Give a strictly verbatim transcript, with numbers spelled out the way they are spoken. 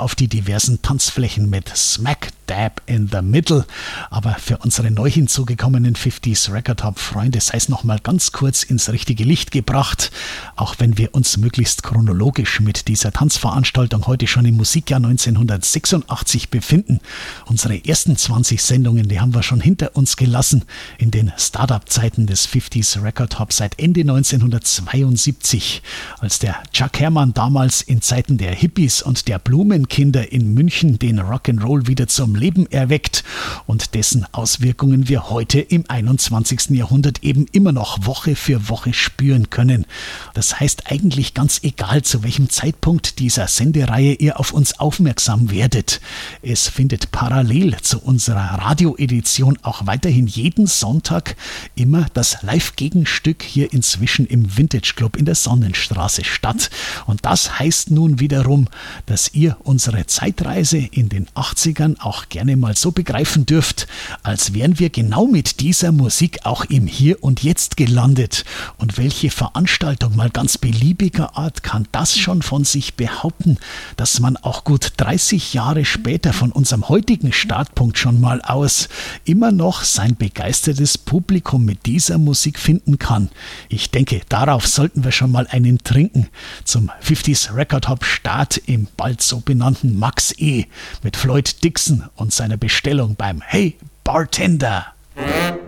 auf die diversen Tanzflächen mit Smack Dab in the Middle. Aber für unsere neu hinzugekommenen fünfziger Record Hop Freunde sei es nochmal ganz kurz ins richtige Licht gebracht. Auch wenn wir uns möglichst chronologisch mit dieser Tanzveranstaltung heute schon im Musikjahr neunzehnhundertsechsundachtzig befinden. Unsere ersten zwanzig Sendungen, die haben wir schon hinter uns gelassen in den Start-up-Zeiten des fünfziger Record Hop seit Ende neunzehnhundertzweiundsiebzig, als der Chuck Herrmann damals in Zeiten der Hippies und der Blumenkinder in München den Rock'n'Roll wieder zum Leben erweckt und dessen Auswirkungen wir heute im einundzwanzigsten Jahrhundert eben immer noch Woche für Woche spüren können. Das heißt eigentlich ganz egal, zu welchem Zeitpunkt dieser Sendereihe ihr auf uns aufmerksam werdet. Es findet parallel zu unserer Radioedition auch weiterhin jeden Sonntag immer das Live-Gegenstück hier inzwischen im Vintage Club in der Sonnenstraße statt. Und das heißt nun wiederum, dass ihr unsere Zeitreise in den achtzigern auch gerne mal so begreifen dürft, als wären wir genau mit dieser Musik auch im Hier und Jetzt gelandet. Und welche Veranstaltung mal ganz beliebiger Art kann das schon von sich behaupten, dass man auch gut dreißig Jahre später von unserem heutigen Startpunkt schon mal aus immer noch sein begeistertes Publikum mit dieser Musik finden kann. Ich denke, darauf sollten wir schon mal einen trinken zum fünfziger Record Hop Start im bald so benannten Max E. mit Floyd Dixon und seiner Bestellung beim Hey Bartender.